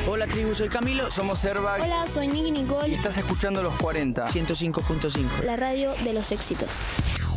Hola tribu, soy Camilo. Somos Airbag. Hola, soy Nicky Nicole. Y estás escuchando Los 40. 105.5. La radio de los éxitos.